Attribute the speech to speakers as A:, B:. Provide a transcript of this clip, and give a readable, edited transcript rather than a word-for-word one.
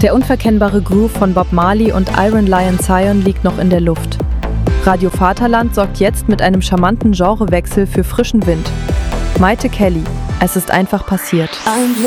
A: Der unverkennbare Groove von Bob Marley und Iron Lion Zion liegt noch in der Luft. Radio Vaterland sorgt jetzt mit einem charmanten Genrewechsel für frischen Wind. Mayte Kelly, es ist einfach passiert.